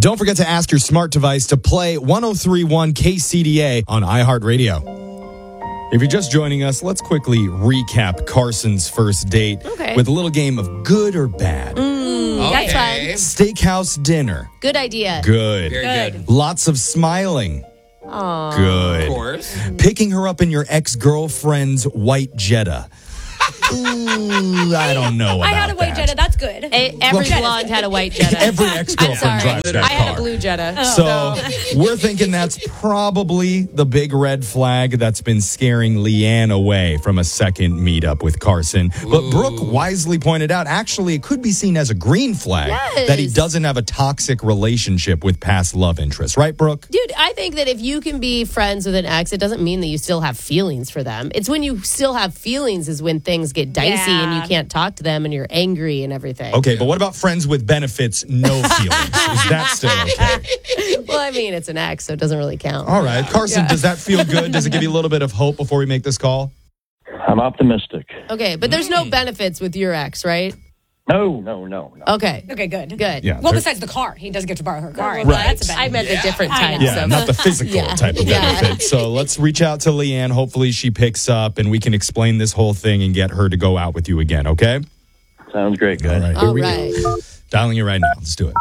Don't forget to ask your smart device to play 103.1 KCDA on iHeartRadio. If you're just joining us, let's quickly recap Carson's first date with a little game of good or bad. That's fun. Steakhouse dinner. Good idea. Good. Very good. Lots of smiling. Aww. Good. Of course. Picking her up in your ex-girlfriend's white Jetta. I don't know about I had a white that. Jetta. That's good. Every blonde had a white Jetta. Every ex-girlfriend drives that I had car. a blue Jetta. So we're thinking that's probably the big red flag that's been scaring Leanne away from a second meetup with Carson. But Brooke wisely pointed out, actually, it could be seen as a green flag that he doesn't have a toxic relationship with past love interests. Right, Brooke? Dude, I think that if you can be friends with an ex, it doesn't mean that you still have feelings for them. It's when you still have feelings is when things get dicey and you can't talk to them and you're angry and everything. Okay, but what about friends with benefits, no feelings? Is that still okay? Well, I mean, it's an ex, so it doesn't really count. All right. Carson, does that feel good? Does it give you a little bit of hope before we make this call? I'm optimistic. Okay, but there's no benefits with your ex, right? No. Okay. Okay, good. Good. Yeah. Well, besides the car. He doesn't get to borrow her car. Right. That's a benefit. I meant the different I types. know. Yeah, of, not the physical type of benefit. So let's reach out to Leanne. Hopefully she picks up and we can explain this whole thing and get her to go out with you again, okay? Sounds great, guys. All right, here All we right. go. Dialing you right now. Let's do it.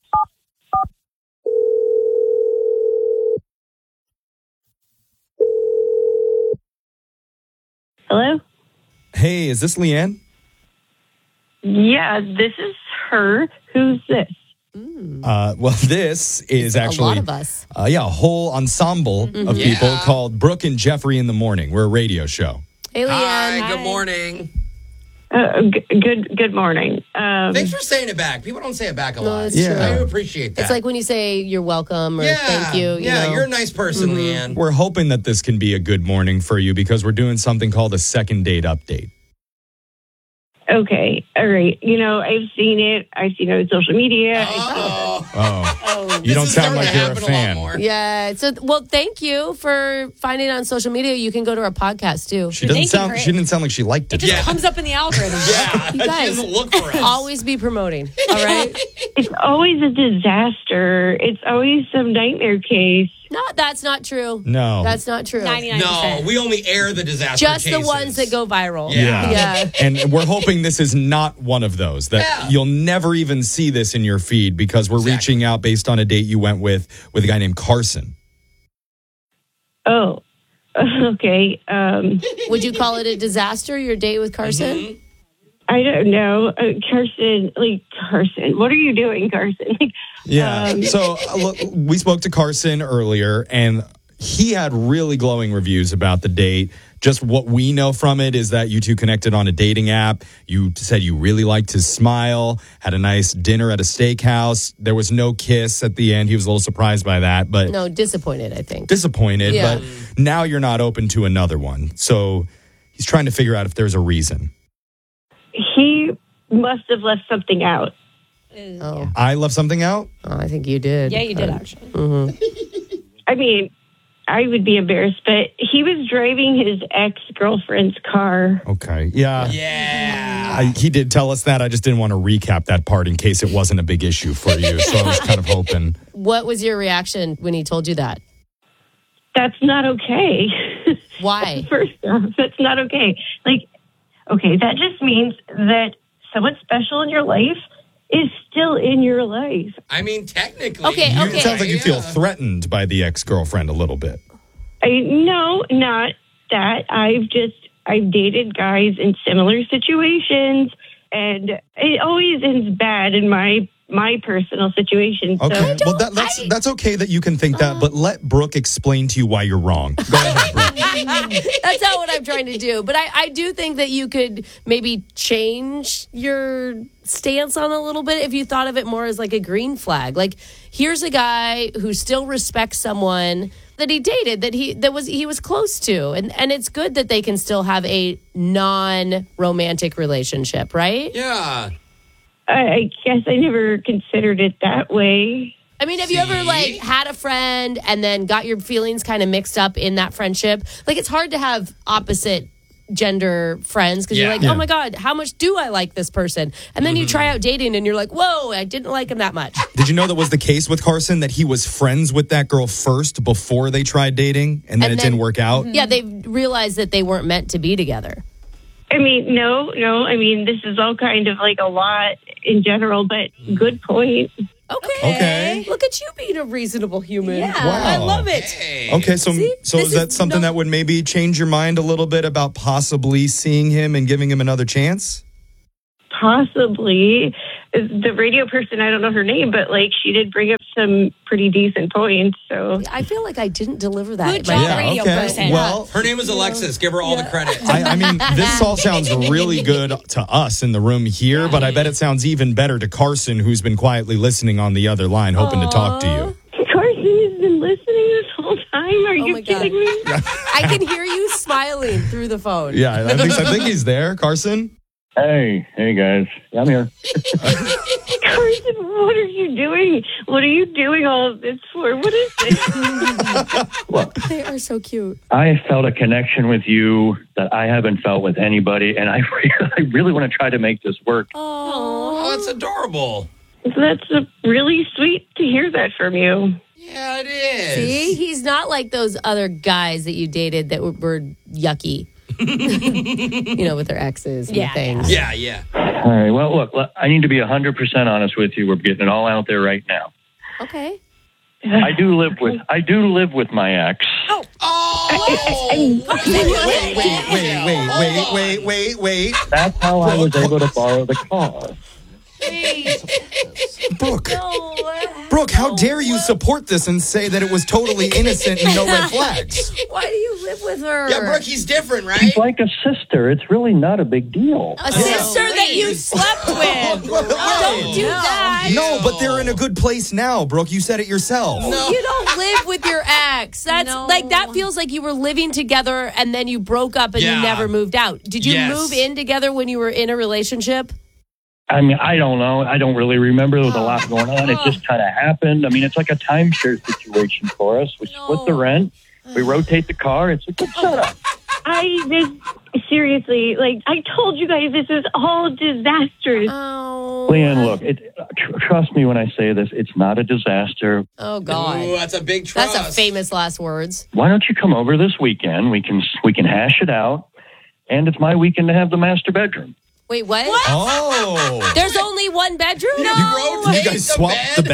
Hello? Hey, is this Leanne? Yeah, this is her. Who's this? Well, this is actually a lot of us. A whole ensemble of people called Brooke and Jeffrey in the Morning. We're a radio show. Hey, Leanne. Hi, good morning. Good morning. Thanks for saying it back. People don't say it back a lot. that's Yeah. I do appreciate that. It's like when you say you're welcome or thank you. You know. You're a nice person, Leanne. We're hoping that this can be a good morning for you because we're doing something called a second date update. Okay, all right. You know, I've seen it. I've seen it on social media. Oh, you don't sound like you're a fan. Yeah. So, well, thank you for finding it on social media. You can go to our podcast too. She doesn't sound. She didn't sound like she liked it. It just comes up in the algorithm. Yeah, You guys, she doesn't look for us. always be promoting. All right. It's always a disaster. It's always some nightmare case. No, that's not true. No. That's not true. 99%. No, we only air the disaster Just the cases. ones that go viral. Yeah. And we're hoping this is not one of those, that you'll never even see this in your feed because we're reaching out based on a date you went with a guy named Carson. Oh, okay. Would you call it a disaster, your date with Carson? I don't know. Carson, what are you doing, Carson? Yeah. So look, we spoke to Carson earlier, and he had really glowing reviews about the date. Just what we know from it is that you two connected on a dating app. You said you really liked his smile, had a nice dinner at a steakhouse. There was no kiss at the end. He was a little surprised by that, but No, disappointed, I think. disappointed. Yeah. But now you're not open to another one. So he's trying to figure out if there's a reason. He must have left something out. Oh. I left something out? Oh, I think you did. Yeah, you did, actually. I mean, I would be embarrassed, but he was driving his ex-girlfriend's car. Okay. Yeah. Yeah. He did tell us that. I just didn't want to recap that part in case it wasn't a big issue for you. So I was kind of hoping. What was your reaction when he told you that? That's not okay. Why? First off, that's not okay. Okay, that just means that someone special in your life is still in your life. I mean, technically. Okay. It sounds like you feel threatened by the ex-girlfriend a little bit. No, not that. I've dated guys in similar situations, and it always ends bad in my personal situation. Okay. So Well, that's okay that you can think that, but let Brooke explain to you why you're wrong. Go ahead, Brooke. That's not what I'm trying to do. But I do think that you could maybe change your stance on it a little bit if you thought of it more as like a green flag. Like, here's a guy who still respects someone that he dated, that he was close to. And it's good that they can still have a non-romantic relationship, right? Yeah. I guess I never considered it that way. I mean, have you ever had a friend and then got your feelings kind of mixed up in that friendship? Like, it's hard to have opposite gender friends because you're Yeah. like, Yeah. oh my God, how much do I like this person? And then you try out dating and you're like, whoa, I didn't like him that much. Did you know that was the case with Carson, that he was friends with that girl first before they tried dating, and then it didn't work out? Yeah, they realized that they weren't meant to be together. I mean, no. I mean, this is all kind of like a lot in general, but good point. Okay. Look at you being a reasonable human. Yeah. Wow. I love it. Hey. Okay, so this is that is something no- that would maybe change your mind a little bit about possibly seeing him and giving him another chance? Possibly. The radio person, I don't know her name, but like she did bring up some pretty decent points. So I feel like I didn't deliver that. Good in my job, head. radio okay. person. Well, Her name is Alexis. Give her all the credit. I mean, this all sounds really good to us in the room here, but I bet it sounds even better to Carson, who's been quietly listening on the other line, hoping to talk to you. Carson has been listening this whole time. Are you my God. kidding me? I can hear you smiling through the phone. Yeah, I think he's there. Carson? Hey guys. I'm here. Carson, what are you doing? What are you doing all of this for? What is this? They are so cute. I felt a connection with you that I haven't felt with anybody, and I really want to try to make this work. Oh, that's adorable. That's really sweet to hear that from you. Yeah, it is. See, he's not like those other guys that you dated that were yucky. With their exes and Yeah, things. Yeah. All right. Well, look, I need to be 100% honest with you. We're getting it all out there right now. Okay. I do live with my ex. Wait. That's how I was able to borrow the car. Brooke, how dare you support this and say that it was totally innocent and no red flags? Why do you live with her? Yeah, Brooke, he's different, right? She's like a sister. It's really not a big deal. A sister that you slept with. Don't do that. No, but they're in a good place now, Brooke. You said it yourself. You don't live with your ex. That's like that feels like you were living together and then you broke up and you Yeah. never moved out. Did you Yes. move in together when you were in a relationship? I mean, I don't know. I don't really remember. There was a lot going on. It just kind of happened. I mean, it's like a timeshare situation for us. We split the rent. We rotate the car. It's a good setup. Seriously, like I told you guys, this is all disastrous. Oh. Leanne, look, trust me when I say this. It's not a disaster. Oh God. Ooh, that's a big trust. That's a famous last words. Why don't you come over this weekend? We can hash it out. And it's my weekend to have the master bedroom. Wait, what? Oh. There's only one bedroom? You You rotate guys the swapped the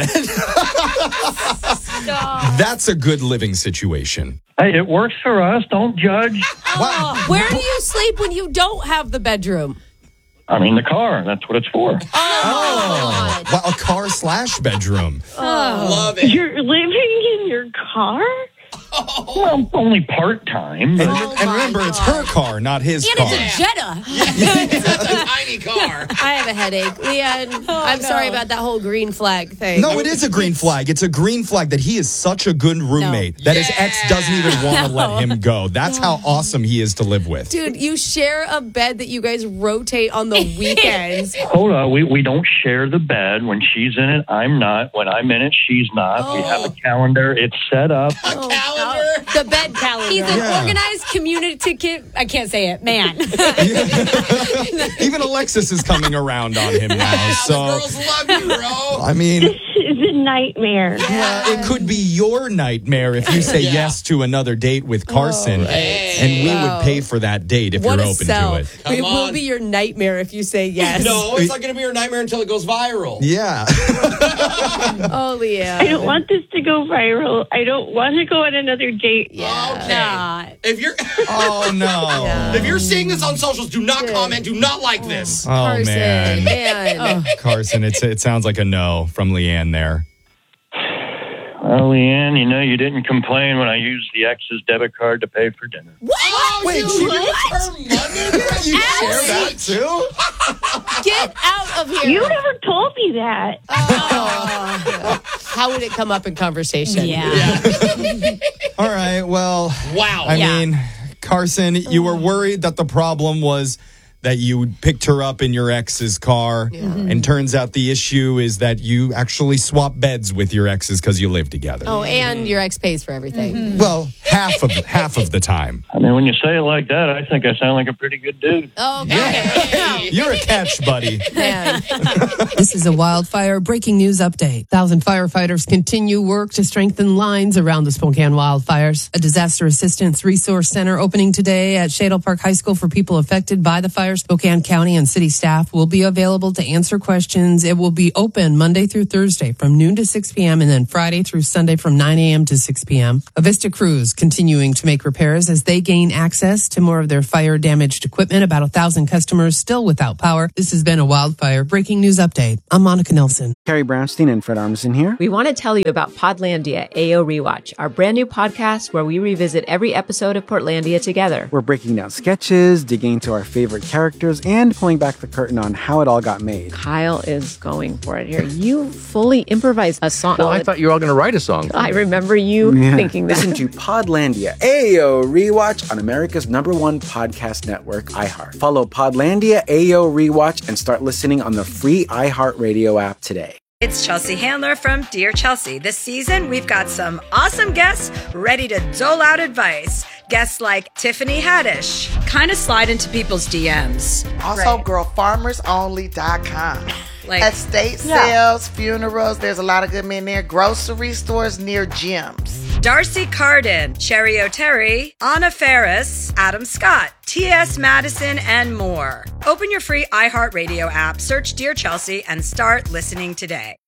bed? That's a good living situation. Hey, it works for us. Don't judge. Wow. Where do you sleep when you don't have the bedroom? I mean, the car. That's what it's for. Oh. Wow, a car/bedroom. Love it. You're living in your car? Well, only part-time. But And remember, it's her car, not his And car. it's a Jetta. It's a tiny car. I have a headache. Leanne, I'm sorry about that whole green flag thing. No, it is a green flag. It's a green flag that he is such a good roommate that his ex doesn't even want to let him go. That's how awesome he is to live with. Dude, you share a bed that you guys rotate on the weekends. hold on. We don't share the bed. When she's in it, I'm not. When I'm in it, she's not. We have a calendar. It's set up. Calendar. The bed calendar. He's an Yeah. organized communicative. I can't say it, man. Even Alexis is coming around on him now. The So, girls love you, bro. I mean, This is a nightmare. it could be your nightmare if you say Yeah. yes to another date with Carson. And we would pay for that date if What you're a open sell. to it. It will on. be your nightmare if you say yes. No, it's not going to be your nightmare until it goes viral. Yeah. Oh, Leanne. I don't want this to go viral. I don't want to go on another date. Okay. If you're Oh, no. if you're seeing this on socials, do not comment. Do not like this. Oh, Carson, man. Carson, it sounds like a no from Leanne there. Well, Leanne, you didn't complain when I used the ex's debit card to pay for dinner. Oh, Wait, you she- used her money? You share that too? Get out of here. You never told me that. How would it come up in conversation? Yeah. All right, well, Wow. I mean, Carson, you were worried that the problem was that you picked her up in your ex's car, and turns out the issue is that you actually swap beds with your exes because you live together. Oh, and your ex pays for everything. Well, half of the time. I mean, when you say it like that, I think I sound like a pretty good dude. Oh, okay. You're a catch, buddy. Man. This is a wildfire breaking news update. 1,000 firefighters continue work to strengthen lines around the Spokane wildfires. A disaster assistance resource center opening today at Shadle Park High School for people affected by the fires. Spokane County and city staff will be available to answer questions. It will be open Monday through Thursday from noon to 6 p.m. and then Friday through Sunday from 9 a.m. to 6 p.m. Avista crews continuing to make repairs as they gain access to more of their fire-damaged equipment. About 1,000 customers still without power. This has been a wildfire breaking news update. I'm Monica Nelson. Carrie Brownstein and Fred Armisen here. We want to tell you about Podlandia AO Rewatch, our brand new podcast where we revisit every episode of Portlandia together. We're breaking down sketches, digging into our favorite characters, and pulling back the curtain on how it all got made. Kyle is going for it here. You fully improvised a song. Well, I thought you were all going to write a song. I remember you thinking that. Listen to Podlandia AO Rewatch on America's #1 podcast network, iHeart. Follow Podlandia AO Rewatch and start listening on the free iHeartRadio app today. It's Chelsea Handler from Dear Chelsea. This season, we've got some awesome guests ready to dole out advice. Guests like Tiffany Haddish. Kind of slide into people's DMs. Also, girlfarmersonly.com. Like estate sales, funerals, there's a lot of good men there. Grocery stores near gyms. Darcy Carden, Cherry O'Terry, Anna Ferris, Adam Scott, T.S. Madison, and more. Open your free iHeartRadio app, search Dear Chelsea, and start listening today.